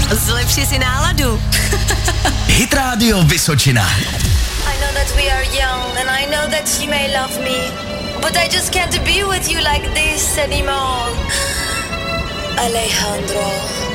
Zlepši si náladu. Hit Radio Vysočina. I know that we are young and I know that you may love me, but I just can't be with you like this anymore. Alejandro.